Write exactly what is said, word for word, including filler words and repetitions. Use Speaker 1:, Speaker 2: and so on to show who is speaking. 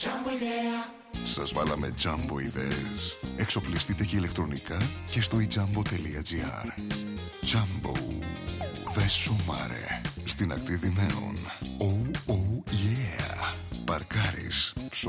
Speaker 1: Σας βάλαμε Jumbo ιδέες. Εξοπλιστείτε και ηλεκτρονικά και στο ijambo.gr. Jumbo, δε σου μάρε. Στην ακτή Δημαίων.